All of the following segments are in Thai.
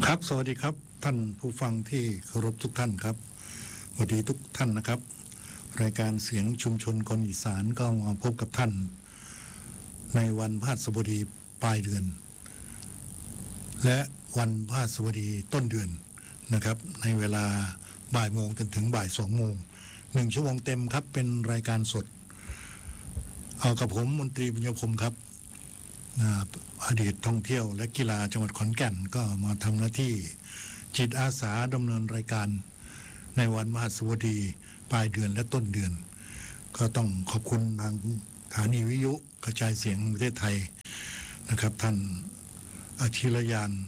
ครับสวัสดีครับท่านผู้ฟังที่เคารพทุกท่านครับสวัสดีทุกท่านนะครับรายการเสียงชุมชนคนอีสานก็มาพบกับท่านในวันพฤหัสบดีปลายเดือนและวันพฤหัสบดีต้นเดือนนะครับในเวลาบ่ายโมงจนถึงบ่าย2 โมง1 ชั่วโมงเต็มครับเป็นรายการสดเอากับผมมนตรีบุญยพงศ์ครับอดีตท่องเที่ยวและกีฬาจังหวัดขอนแก่นก็มาทำหน้าที่จิตอาสาดำเนินรายการในวันมหัสบดีปลายเดือนและต้นเดือนก็ต้องขอบคุณทางสถานีวิทยุกระจายเสียงประเทศไทยนะครับท่านอาชิรยาน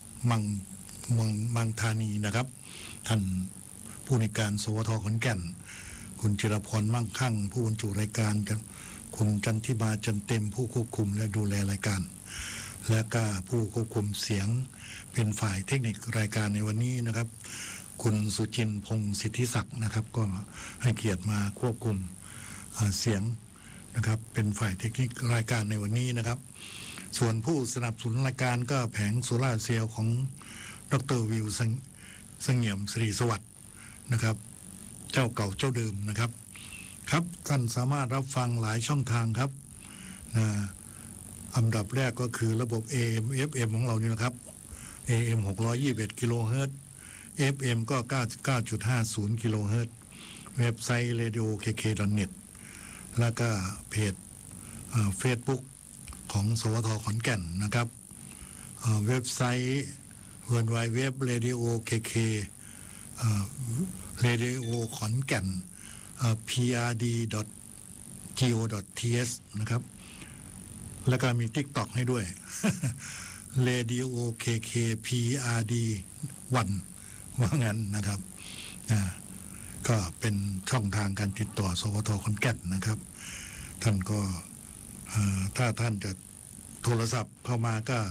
มังธานีนะครับท่านผู้ในการสวทขอนแก่นคุณจิรพรมั่งคั่งผู้บรรจุรายการคุณจันทิมาจันเต็มผู้ควบคุมและดูแลรายการและก็ผู้ควบคุมเสียงเป็นฝ่ายเทคนิครายการในวันนี้นะครับคุณสุจินพงศ์สิทธิศักดิ์นะครับก็ให้เกียรติมาควบคุมเสียงนะครับเป็นฝ่ายเทคนิครายการในวันนี้นะครับส่วนผู้สนับสนุนรายการก็แผงโซล่าร์เซลล์ของดร.วิวเสงี่ยมศรีสวัสดิ์นะครับเจ้าเก่าเจ้าเดิมนะครับครับท่านสามารถรับฟังหลายช่องทางครับอันดับแรกก็คือระบบ AM FM ของเรานี่นะครับ AM 621กิโลเฮิรตซ์ FM ก็ 99.50 กิโลเฮิรตซ์เว็บไซต์ radio.kk.net แล้วก็เพจFacebook ของสวทขอนแก่นนะครับเว็บไซต์ www radio.kk radio ขอนแก่นprd.go.th นะครับแล้วก็มี TikTok ให้ด้วย Radio KK PRD 1ว่างั้นนะครับก็เป็นช่องทางการติดต่อสวทขอนแก่นนะครับท่านก็ถ้าท่านจะโทรศัพท์เข้ามาก็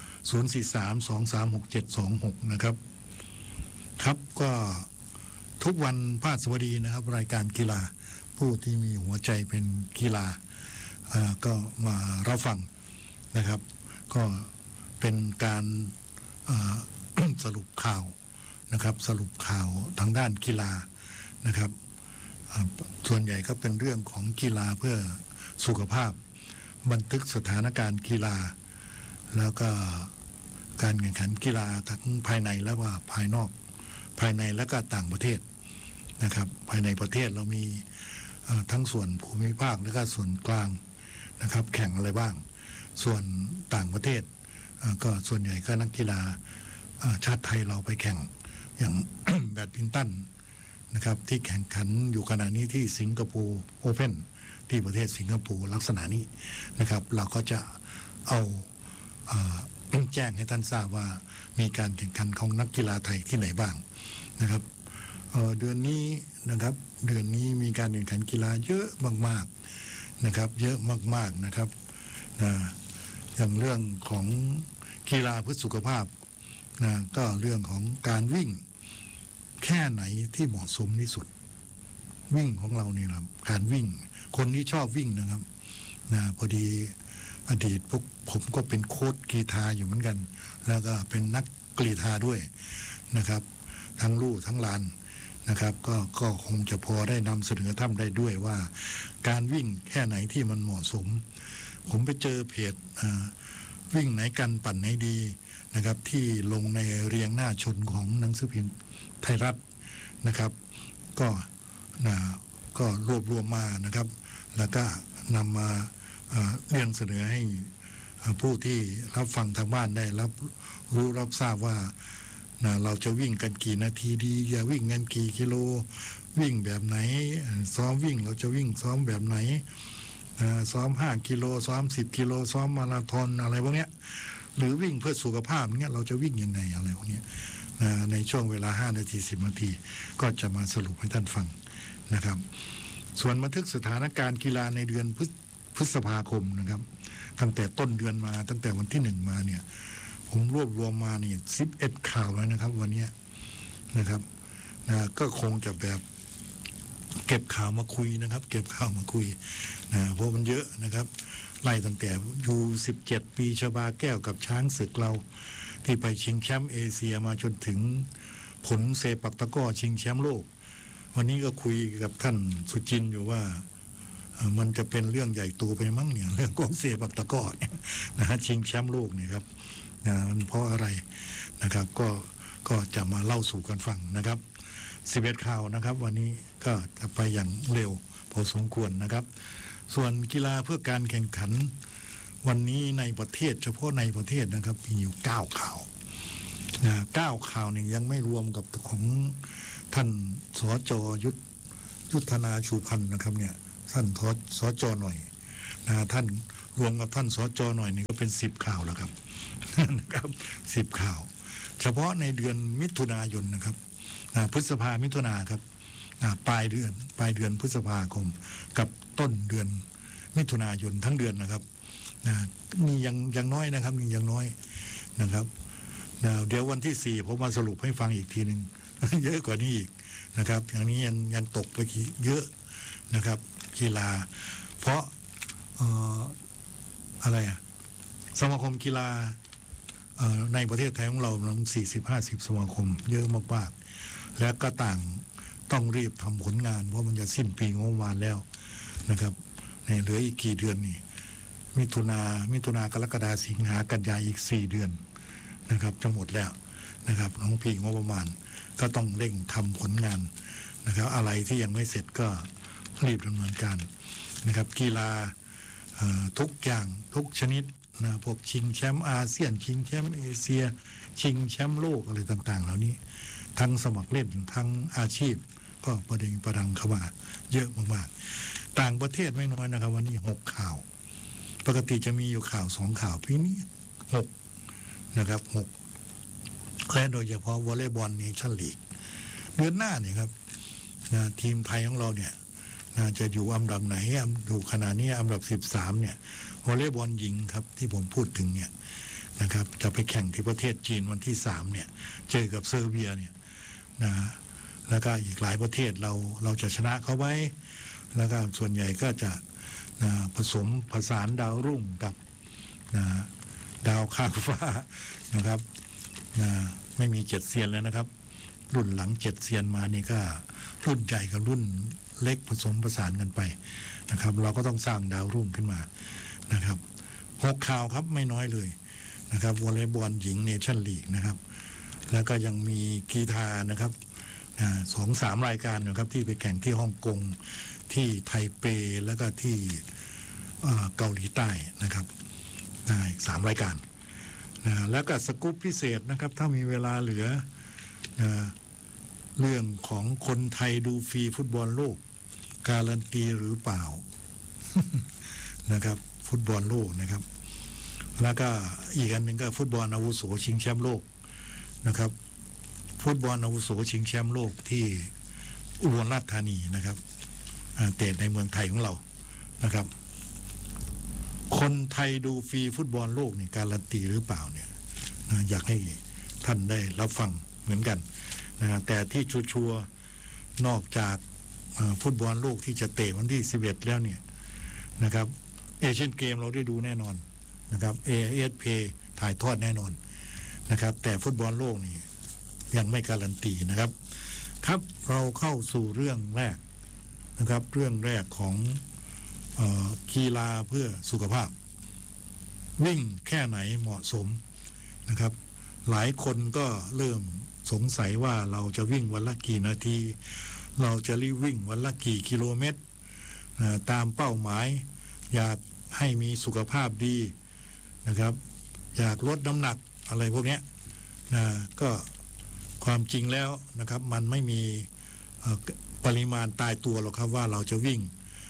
043236726นะครับครับก็ทุกวันพฤหัสบดีนะครับรายการกีฬาผู้ที่มีหัวใจเป็นกีฬาก็มารับฟังนะครับก็เป็นการสรุปข่าวนะครับสรุปข่าวทางด้านกีฬานะครับส่วนใหญ่ก็เป็นเรื่องของกีฬาเพื่อสุขภาพบันทึกสถานการณ์กีฬาแล้วก็การแข่งขันกีฬาทั้งภายในและว่าภายนอกภายในและก็ต่างประเทศนะครับภายในประเทศเรามีทั้งส่วนภูมิภาคและก็ส่วนกลางนะครับแข่งอะไรบ้างส่วนต่างประเทศก็ส่วนใหญ่ก็นักกีฬาชาติไทยเราไปแข่งอย่าง แบดมินตันนะครับที่แข่งขันอยู่ขณะนี้ที่สิงคโปร์โอเพ่นที่ประเทศสิงคโปร์ลักษณะนี้นะครับเราก็จะเอาแจ้งให้ท่านทราบว่ามีการแข่งขันของนักกีฬาไทยที่ไหนบ้างนะครับเดือนนี้นะครับเดือนนี้มีการแข่งขันกีฬาเยอะมากๆนะครับเยอะมากๆนะครับอย่างเรื่องของกีฬาเพื่อสุขภาพก็เรื่องของการวิ่งแค่ไหนที่เหมาะสมที่สุดวิ่งของเรานี่ครับการวิ่งคนที่ชอบวิ่งนะครับพอดีอดีตพวกผมก็เป็นโค้ชกีฬาอยู่เหมือนกันแล้วก็เป็นนักกีฬาด้วยนะครับทั้งลู่ทั้งลานนะครับก็คงจะพอได้นำเสนอท่านได้ด้วยว่าการวิ่งแค่ไหนที่มันเหมาะสมผมไปเจอเพจวิ่งไหนกันปั่นไหนดีนะครับที่ลงในเรียงหน้าชนของหนังสือพิมพ์ไทยรัฐนะครับก็รวบรวมมานะครับแล้วก็นำมาเรียนเสนอให้ผู้ที่รับฟังทางบ้านได้รับทราบว่าเราจะวิ่งกันกี่นาทีดีจะวิ่งกันกี่กิโลวิ่งแบบไหนซ้อมวิ่งเราจะวิ่งซ้อมแบบไหนซ้อม5 กิโลซ้อม10 กิโลซ้อมมาราธอนอะไรพวกนี้หรือวิ่งเพื่อสุขภาพเนี้ยเราจะวิ่งยังไงอะไรพวกนี้ในช่วงเวลา5 นาที 10 นาทีก็จะมาสรุปให้ท่านฟังนะครับส่วนบันทึกสถานการณ์กีฬาในเดือนพฤษภาคมนะครับตั้งแต่ต้นเดือนมาตั้งแต่วันที่1มาเนี่ยผมรวบรวมมาเนี่ย11 ข่าวแล้วนะครับวันนี้นะครับก็คงจะแบบเก็บข่าวมาคุยนะครับเก็บข่าวมาคุยเพราะมันเยอะนะครับ ไล่ตั้งแต่อยู่17 ปีชบาแก้วกับช้างศึกเราที่ไปชิงแชมป์เอเชียมาจนถึงผลเซปักตะกร้อชิงแชมป์โลกวันนี้ก็คุยกับท่านสุจินต์อยู่ว่ามันจะเป็นเรื่องใหญ่โตไปมั้งเนี่ยเรื่องของเซปักตะกร้อนะฮะชิงแชมป์โลกเนี่ยครับมันเพราะอะไรนะครับก็จะมาเล่าสู่กันฟังนะครับ11ข่าวนะครับวันนี้ก็จะไปอย่างเร็วพอสมควรนะครับส่วนกีฬาเพื่อการแข่งขันวันนี้ในประเทศเฉพาะในประเทศนะครับมีอยู่9ข่าว9ข่าวเนี่ยยังไม่รวมกับของท่านสจ.ยุทธนาชูพันธ์นะครับเนี่ยท่านสจ.หน่อยท่านรวมกับท่านสจ.หน่อยนี่ก็เป็น10ข่าวแล้วครับนะครับ10ข่าวเฉพาะในเดือนมิถุนายนนะครับพฤษภามิถุนาครับปลายเดือนพฤษภาคมกับต้นเดือนมิถุนายนทั้งเดือนนะครับนี่ยังน้อยนะครับนี่ยังน้อยนะครับเดี๋ยววันที่4ผมมาสรุปให้ฟังอีกทีหนึ่ง เยอะกว่านี้อีกนะครับอย่างนี้ยังตกไปเยอะนะครับกีฬาเพราะอะไรสมาคมกีฬาในประเทศไทยของเรา40-50 สมาคมเยอะมากๆและก็ต่างต้องรีบทำผลงานเพราะมันจะสิ้นปีงบประมาณแล้วนะครับเหลืออีกกี่เดือนนี่มิถุนากรกฎาสิงหากันยาอีก4 เดือนนะครับจะหมดแล้วนะครับน้องปีงบประมาณก็ต้องเร่งทำผลงานนะครับอะไรที่ยังไม่เสร็จก็รีบดำเนินการนะครับกีฬาทุกอย่างทุกชนิดนะพวกชิงแชมป์อาเซียนชิงแชมป์เอเชียชิงแชมป์โลกอะไรต่างๆเหล่านี้ทั้งสมัครเล่นทั้งอาชีพก็ประดังเข้ามาเยอะมากๆต่างประเทศไม่น้อยนะครับวันนี้6ข่าวปกติจะมีอยู่ข่าว2ข่าวปีนี้6นะครับ6และโดยเฉพาะวอลเลย์บอลเนชั่นลีกเดือนหน้าเนี่ยครับทีมไทยของเราเนี่ยจะอยู่อันดับไหนดูขณะนี้อันดับ13เนี่ยวอลเลย์บอลหญิงครับที่ผมพูดถึงเนี่ยนะครับจะไปแข่งที่ประเทศจีนวันที่3เนี่ยเจอกับเซอร์เบียเนี่ยนะแล้วก็อีกหลายประเทศเราจะชนะเขาไว้แล้วก็ส่วนใหญ่ก็จะผสมผสานดาวรุ่งกับดาวข้างฟ้านะครับไม่มี7 เซียนแล้วนะครับรุ่นหลัง7 เซียนมานี่ก็รุ่นใหญ่กับรุ่นเล็กผสมผสานกันไปนะครับเราก็ต้องสร้างดาวรุ่งขึ้นมานะครับ6ข่าวครับไม่น้อยเลยนะครับวอลเลย์บอลหญิงเนชั่นลีกนะครับแล้วก็ยังมีกีฬานะครับ2-3 รายการนะครับที่ไปแข่งที่ฮ่องกงที่ไทเปแล้วก็ที่เกาหลีใต้นะครับ3 รายการแล้วก็สกู๊ปพิเศษนะครับถ้ามีเวลาเหลือเรื่องของคนไทยดูฟรีฟุตบอลโลกการันตีหรือเปล่า นะครับฟุตบอลโลกนะครับแล้วก็อีกอันหนึ่งก็ฟุตบอลอาวุโสชิงแชมป์โลกนะครับฟุตบอลอาวุโสชิงแชมป์โลกที่อุบลราชธานีนะครับเตะในเมืองไทยของเรานะครับคนไทยดูฟรีฟุตบอลโลกนี่การันตีหรือเปล่าเนี่ยอยากให้ท่านได้รับฟังเหมือนกันแต่ที่ชัวร์นอกจากฟุตบอลโลกที่จะเตะวันที่11แล้วเนี่ยนะครับเอเชียนเกมเราได้ดูแน่นอนนะครับAFP ถ่ายทอดแน่นอนนะครับแต่ฟุตบอลโลกนี่ยังไม่การันตีนะครับครับเราเข้าสู่เรื่องแรกนะครับเรื่องแรกของกีฬาเพื่อสุขภาพวิ่งแค่ไหนเหมาะสมนะครับหลายคนก็เริ่มสงสัยว่าเราจะวิ่งวันละกี่นาทีเราจะรีบวิ่งวันละกี่กิโลเมตรตามเป้าหมายอยากให้มีสุขภาพดีนะครับอยากลดน้ำหนักอะไรพวกนี้ก็ความจริงแล้วนะครับมันไม่มีปริมาณตายตัวหรอกครับว่าเราจะวิ่ง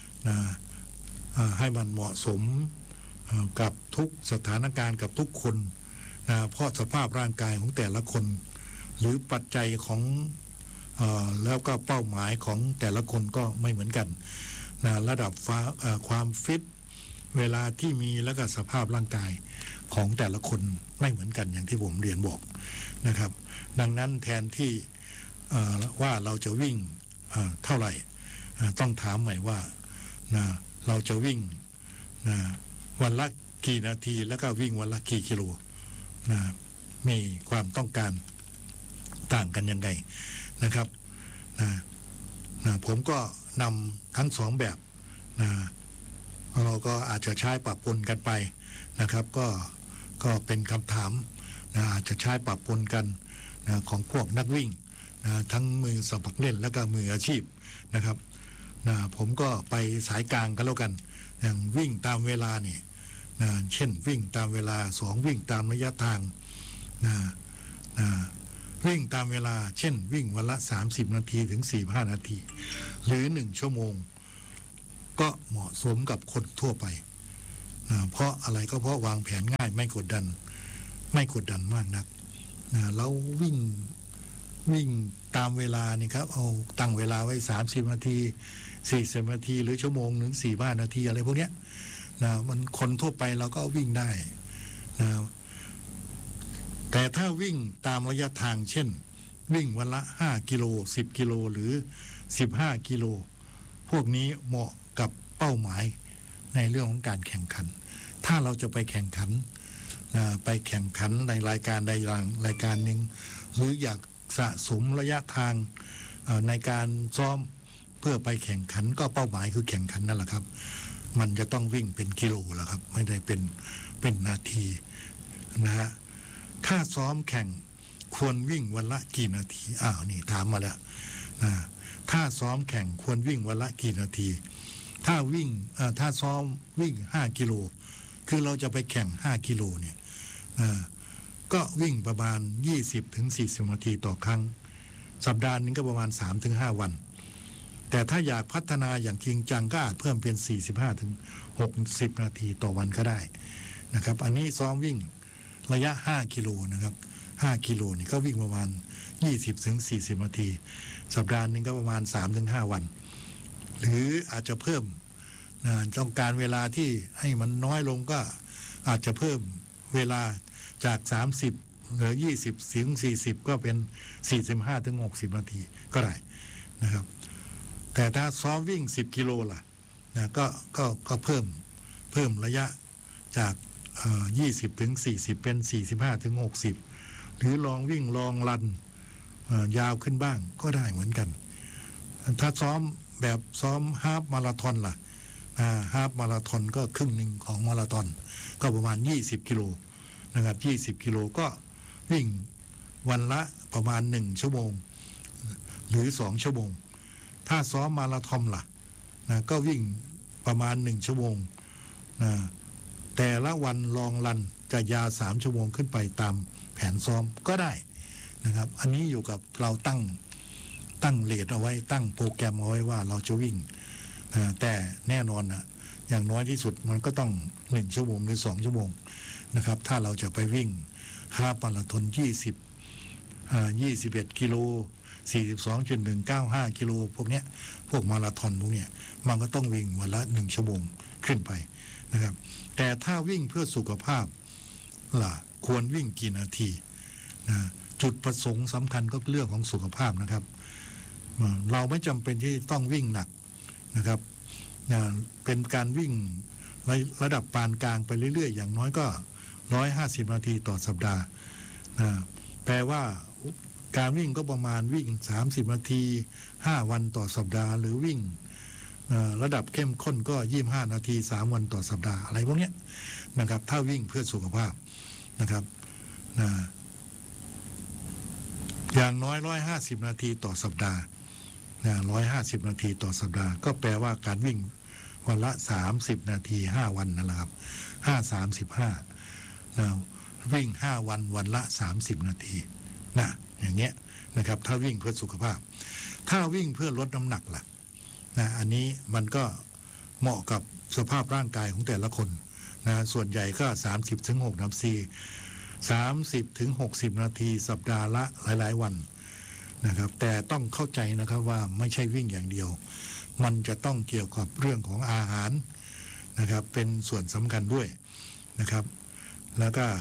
ให้มันเหมาะสมกับทุกสถานการณ์กับทุกคนเพราะสภาพร่างกายของแต่ละคนหรือปัจจัยของแล้วก็เป้าหมายของแต่ละคนก็ไม่เหมือนกันระดับความฟิตเวลาที่มีแล้วก็สภาพร่างกายของแต่ละคนไม่เหมือนกันอย่างที่ผมเรียนบอกนะครับดังนั้นแทนที่ว่าเราจะวิ่งเท่าไหร่ต้องถามใหม่ว่าเราจะวิ่งวันละกี่นาทีแล้วก็วิ่งวันละกี่กิโลมีความต้องการต่างกันยังไงนะครับผมก็นำทั้งสองแบบเราก็อาจจะใช้ปะปนกันไปนะครับก็เป็นคำถามอาจจะใช้ปะปนกันของพวกนักวิ่งทั้งมือสมัครเล่นและก็มืออาชีพนะครับผมก็ไปสายกลางกันแล้วกันอย่างวิ่งตามเวลานี่เช่นวิ่งตามเวลา2วิ่งตามระยะทางวิ่งตามเวลาเช่นวิ่งวันละ30นาทีถึง45นาทีหรือ1ชั่วโมงก็เหมาะสมกับคนทั่วไปเพราะอะไรก็เพราะวางแผนง่ายไม่กดดันมากนักเราวิ่งตามเวลานี่ครับเอาตั้งเวลาไว้30นาที40นาทีหรือชั่วโมงถึง45นาทีอะไรพวกเนี้ยมันคนทั่วไปเราก็วิ่งได้แต่ถ้าวิ่งตามระยะทางเช่นวิ่งวันละ5กิโล10กิโลหรือ15กิโลพวกนี้เหมาะกับเป้าหมายในเรื่องของการแข่งขันถ้าเราจะไปแข่งขันในรายการใดรายการหนึ่งหรืออยากสะสมระยะทางในการซ้อมเพื่อไปแข่งขันก็เป้าหมายคือแข่งขันนั่นแหละครับมันจะต้องวิ่งเป็นกิโลแล้วครับไม่ได้เป็นนาทีนะฮะถ้าซ้อมแข่งควรวิ่งวันละกี่นาทีนี่ถามมาแล้วถ้าซ้อมแข่งควรวิ่งวันละกี่นาทีถ้าซ้อมวิ่ง5กิโลคือเราจะไปแข่ง5กิโลเนี่ยก็วิ่งประมาณ20ถึง40นาทีต่อครั้งสัปดาห์นึงก็ประมาณ 3-5 วันแต่ถ้าอยากพัฒนาอย่างจริงจังก็อาจเพิ่มเป็น45ถึง60นาทีต่อวันก็ได้นะครับอันนี้ซ้อมวิ่งระยะ5กิโลนะครับ5กิโลนี่ก็วิ่งประมาณ20ถึง40นาทีสัปดาห์นึงก็ประมาณ 3-5 วันหรืออาจจะเพิ่มต้องการเวลาที่ให้มันน้อยลงก็อาจจะเพิ่มเวลาจาก30หรือ20ถึง40ก็เป็น45ถึง60นาทีก็ได้นะครับแต่ถ้าซ้อมวิ่ง10กิโลล่ะก็เพิ่มระยะจาก20ถึง40เป็น45ถึง60หรือลองวิ่งลองรันยาวขึ้นบ้างก็ได้เหมือนกันถ้าซ้อมแบบซ้อมฮาล์ฟมาราธอนล่ะฮาล์ฟมาราธอนก็ครึ่งหนึ่งของมาราธอนก็ประมาณ20กิโลนะครับ20กิโลก็วิ่งวันละประมาณ1ชั่วโมงหรือ2ชั่วโมงถ้าซ้อมมาราธอนล่ะก็วิ่งประมาณ1ชั่วโมงแต่ละวันลองรันจะยาว3ชั่วโมงขึ้นไปตามแผนซ้อมก็ได้นะครับอันนี้อยู่กับเราตั้งเรทเอาไว้ตั้งโปรแกรมเอาไว้ว่าเราจะวิ่งแต่แน่นอนอย่างน้อยที่สุดมันก็ต้อง1ชั่วโมงหรือ2ชั่วโมงนะครับถ้าเราจะไปวิ่งฮาล์ฟมาราธอน21กิโล42.195กิโลพวกเนี้ยพวกมาราธอนพวกเนี้ยมันก็ต้องวิ่งวันละ1ชั่วโมงขึ้นไปนะครับแต่ถ้าวิ่งเพื่อสุขภาพล่ะควรวิ่งกี่นาทีจุดประสงค์สำคัญก็เรื่องของสุขภาพนะครับเราไม่จำเป็นที่ต้องวิ่งหนักนะครับเป็นการวิ่งระดับปานกลางไปเรื่อยๆอย่างน้อยก็150นาทีต่อสัปดาห์แปลว่าการวิ่งก็ประมาณวิ่ง30นาที5วันต่อสัปดาห์หรือวิ่งระดับเข้มข้นก็25นาที3วันต่อสัปดาห์อะไรพวกนี้นะครับถ้าวิ่งเพื่อสุขภาพนะครับอย่างน้อย150นาทีต่อสัปดาห์150นาทีต่อสัปดาห์ก็แปลว่าการวิ่งวันละ30นาที5วันนั่นแหละครับวิ่ง5วันวันละ30นาทีอย่างเงี้ยนะครับถ้าวิ่งเพื่อสุขภาพถ้าวิ่งเพื่อลดน้ำหนักล่ะอันนี้มันก็เหมาะกับสภาพร่างกายของแต่ละคนส่วนใหญ่ก็30ถึง6นาที30ถึง60นาทีสัปดาห์ละหลายๆวันนะครับแต่ต้องเข้าใจนะครับว่าไม่ใช่วิ่งอย่างเดียวมันจะต้องเกี่ยวกับเรื่องของอาหารนะครับเป็นส่วนสำคัญด้วยนะครับแล้วก็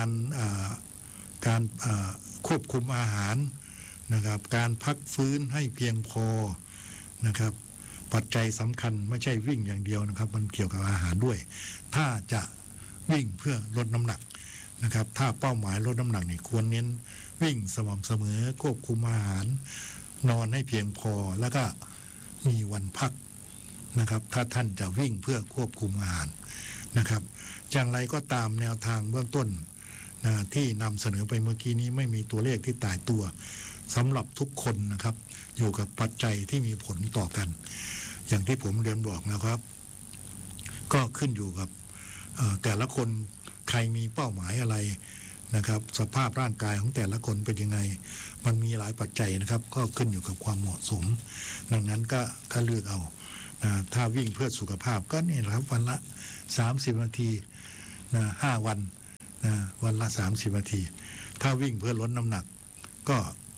การควบคุมอาหารนะครับการพักฟื้นให้เพียงพอนะครับปัจจัยสำคัญไม่ใช่วิ่งอย่างเดียวนะครับมันเกี่ยวกับอาหารด้วยถ้าจะวิ่งเพื่อลดน้ำหนักนะครับถ้าเป้าหมายลดน้ำหนักนี่ควรเน้นวิ่งสม่ำเสมอควบคุมอาหารนอนให้เพียงพอแล้วก็มีวันพักนะครับถ้าท่านจะวิ่งเพื่อควบคุมอาหารนะครับอย่างไรก็ตามแนวทางเบื้องต้นที่นำเสนอไปเมื่อกี้นี้ไม่มีตัวเลขที่ตายตัวสำหรับทุกคนนะครับอยู่กับปัจจัยที่มีผลต่อกันอย่างที่ผมเรียนบอกนะครับก็ขึ้นอยู่กับแต่ละคนใครมีเป้าหมายอะไรนะครับสภาพร่างกายของแต่ละคนเป็นยังไงมันมีหลายปัจจัยนะครับก็ขึ้นอยู่กับความเหมาะสมดังนั้นก็เลือกเอาถ้าวิ่งเพื่อสุขภาพก็นี่แหละครับวันละ30 นาที5 วันวันละ30 นาทีถ้าวิ่งเพื่อลดน้ำหนักก็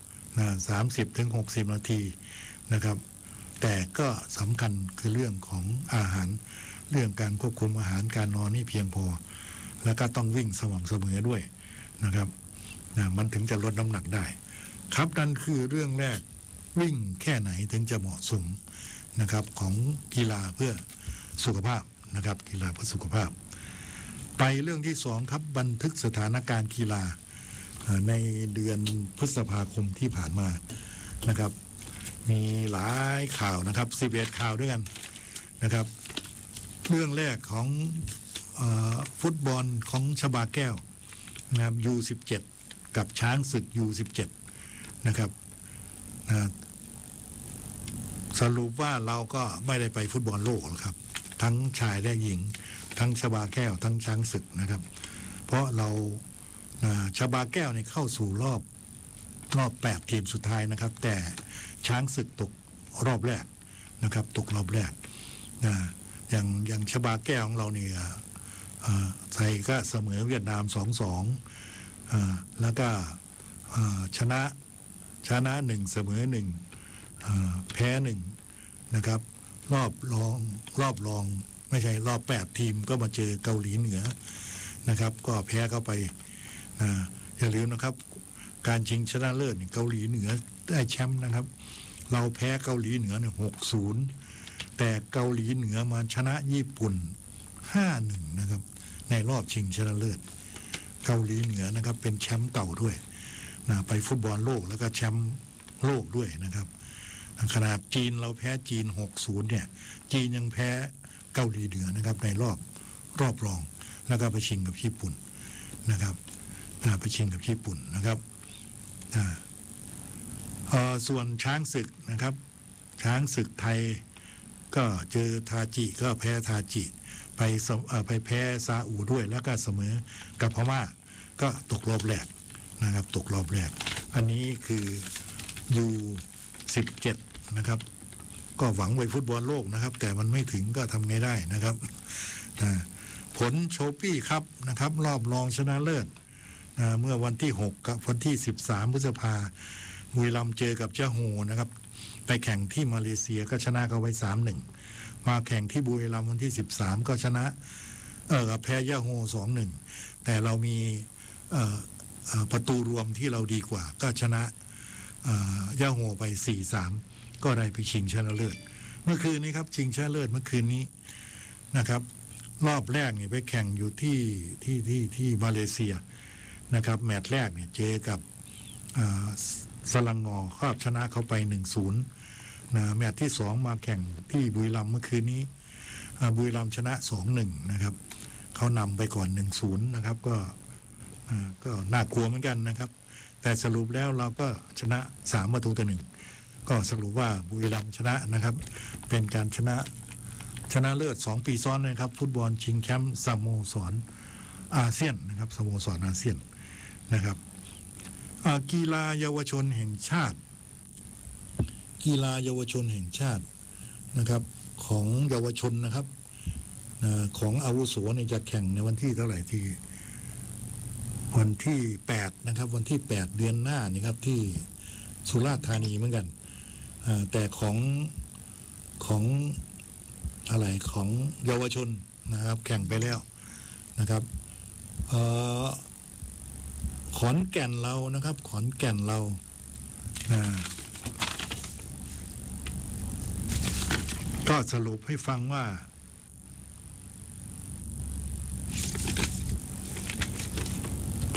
30 ถึง 60 นาทีนะครับแต่ก็สำคัญคือเรื่องของอาหารเรื่องการควบคุมอาหารการนอนนี่เพียงพอแล้วก็ต้องวิ่งสม่ำเสมอด้วยนะครับมันถึงจะลดน้ำหนักได้ครับนั่นคือเรื่องแรกวิ่งแค่ไหนถึงจะเหมาะสมนะครับของกีฬาเพื่อสุขภาพนะครับกีฬาเพื่อสุขภาพไปเรื่องที่2ครับบันทึกสถานการณ์กีฬาในเดือนพฤษภาคมที่ผ่านมานะครับมีหลายข่าวนะครับ11ข่าวด้วยกันนะครับเรื่องแรกของฟุตบอลของชบาแก้วนะครับ U17 กับช้างศึก U17 นะครับสรุปว่าเราก็ไม่ได้ไปฟุตบอลโลกหรอกครับทั้งชายและหญิงทั้งชบาแก้วทั้งช้างศึกนะครับเพราะเราชบาแก้วเนี่ยเข้าสู่รอบ8 ทีมสุดท้ายนะครับแต่ช้างศึกตกรอบแรกนะครับตกรอบแรกอย่างชบาแก้วของเราเนี่ยไทยก็เสมอเวียดนาม 2-2แล้วก็ชนะ1เสมอ1แพ้1นะครับรอบรองไม่ใช่รอบ8 ทีมก็มาเจอเกาหลีเหนือนะครับก็แพ้เข้าไปอย่าลืมนะครับการชิงชนะเลิศเกาหลีเหนือได้แชมป์นะครับเราแพ้เกาหลีเหนือ6-0แต่เกาหลีเหนือมาชนะญี่ปุ่น 5-1นะครับในรอบชิงชนะเลิศเกาหลีเหนือนะครับเป็นแชมป์เก่าด้วยไปฟุตบอลโลกแล้วก็แชมป์โลกด้วยนะครับขนาดจีนเราแพ้จีน 6-0เนี่ยจีนยังแพ้เกาหลีเหนือนะครับในรอบรองแล้วก็ไปชิงกับญี่ปุ่นนะครับไปชิงกับญี่ปุ่นนะครับส่วนช้างศึกนะครับช้างศึกไทยก็เจอทาจิก็แพ้ทาจิไปแพ้ซาอุด้วยแล้วก็เสมอกับพม่าก็ตกรอบแรกนะครับตกรอบแรกอันนี้คือ U17 นะครับก็หวังไว้ฟุตบอลโลกนะครับแต่มันไม่ถึงก็ทำไงได้นะครับผลโชปี้ครับนะครับรอบรองชนะเลิศเมื่อวันที่6กับวันที่13พฤษภาบุรีรัมย์เจอกับเจ้าโฮนะครับไปแข่งที่มาเลเซียก็ชนะเขาไว้ 3-1 มาแข่งที่บุรีรัมย์วันที่13ก็ชนะแพ้เจ้าโฮ 2-1 แต่เรามีประตูรวมที่เราดีกว่าก็ชนะเจ้าโฮไป 4-3 ก็ได้ไปชิงชนะเลิศเมื่อคืนนี้ครับชิงชนะเลิศเมื่อคืนนี้นะครับรอบแรกเนี่ยไปแข่งอยู่ที่มาเลเซียนะครับแมตช์แรกเนี่ยเจอกับสลังงอครอบชนะเขาไป 1-0 แมตช์ที่2มาแข่งที่บุรีรัมย์เมื่อคืนนี้บุรีรัมย์ชนะ 2-1 นะครับเขานำไปก่อน 1-0 นะครับก็น่ากลัวเหมือนกันนะครับแต่สรุปแล้วเราก็ชนะ3-1ก็สรุปว่าบุรีรัมย์ชนะนะครับเป็นการชนะเลิศ2 ปีซ้อนนะครับฟุตบอลชิงแชมป์สโมสรอาเซียนนะครับสโมสรอาเซียนนะครับกีฬาเยาวชนแห่งชาตินะครับของเยาวชนนะครับของอาวุโสเนี่ยจะแข่งในวันที่เท่าไหร่ที่วันที่8นะครับวันที่8เดือนหน้านี่ครับที่สุราษฎร์ธานีเหมือนกันแต่ของอะไรของเยาวชนนะครับแข่งไปแล้วนะครับขอนแก่นเรานะครับขอนแก่นเราก็สรุปให้ฟังว่า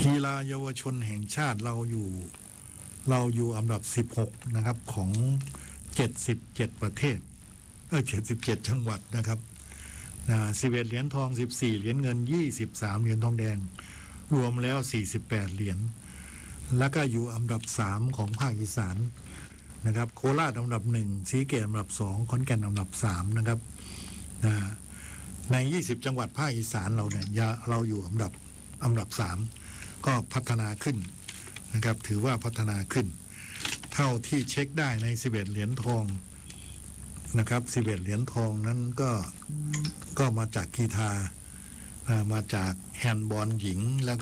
กีฬาเยาวชนแห่งชาติเราอยู่อันดับ16นะครับของ77ประเทศ77จังหวัดนะครับ11เหรียญทอง14เหรียญเงิน23เหรียญทองแดงรวมแล้ว48เหรียญแล้วก็อยู่อันดับ3ของภาคอีสานนะครับโคราชอันดับ1ศรีสะเกษอันดับ2ขอนแก่นอันดับ3นะครับใน20จังหวัดภาคอีสานเราเนี่ยเราอยู่อันดับ3ก็พัฒนาขึ้นนะครับถือว่าพัฒนาขึ้นเท่าที่เช็คได้ใน11เหรียญทองนะครับ11เหรียญทองนั้นก็มาจากกีฬามาจากแฮนด์บอลหญิงแล้ว